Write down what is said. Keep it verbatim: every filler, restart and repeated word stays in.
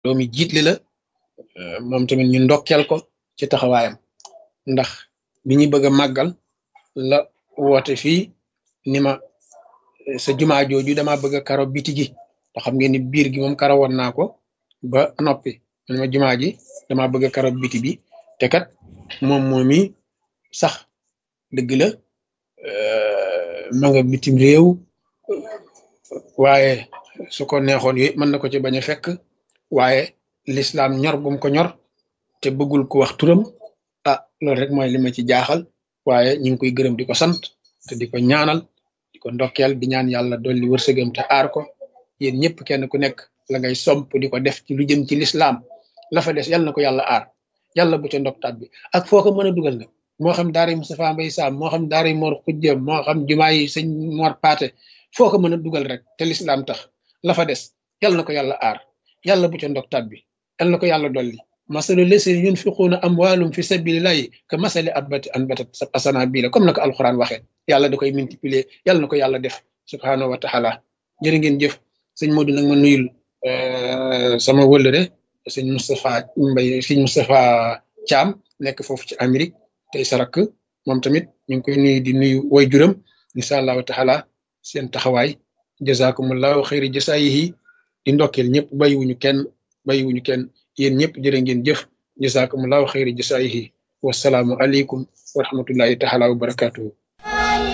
doomi jiitli la moom tamit ñu ndokkeel ko ci taxawaayam ndax bi ñu bëgg a màggal la woote fii ni ma sa jumaa jooju dama bëgg a karo biti gi te xam ngeen ni biir gi moom karo woon naa ko ba noppi man ma jumaa ji dama bëgg a karo biti bi te kat moom moomi sax dëgg la ma nga bitim réew waaye su ko neexoon yooyu mën na ko ci bañ a fekk waaye l'islam ñor gum ko ñor te bëggul ko wax turam ah loolu rek mooy li ma ci jaaxal waaye ñu ngi koy gërëm di ko sant te di ko ñaanal di ko ndokkeel di ñaan yàlla dolli wërsëgam te aar ko yéen ñëpp kenn ku nekk la ngay somp di ko def ci lu jëm ci l'islam la fa des yàlla na ko yàlla aar yàlla bu ca ndoktaat bi ak foo ko mën a dugal nag moo xam daara Moustapha Mbaye Sam moo xam daara Mor Xujja moo xam jumaa yi sëñ Mor Paate foo ko mën a dugal rek te l'islam tax la fa des yàlla na ko yàlla aar yàlla bu ca ndoktaat bi yàlla na ko yàlla dolli masalu leseen yunfiquuna amwaalum fi sabilillahi ka masali abbati anbatat asana bii la comme na ko alxuraan waxee yàlla da koy multiplier yàlla na ko yàlla def subhaanahu wa taala jërë ngeen jëf sëñ Modou nag ma nuyul sama wëllëre sëñ Moustapha Mbaye sëñ Moustapha Thiam nekk foofu ci Amérique tey sarak moom tamit ñu ngi koy nuyu di nuyu way juram incha allahu taala seen taxawaay jazakumullahu xayri jasaayihi di ndokkeel ñëpp bàyyiwuñu kenn bàyyiwuñu kenn yéen ñëpp jërë ngeen jëf jazakumullahu xayri jasaayihi wasalaamu aleykum wa rahmatullahi taala wa barakatuhu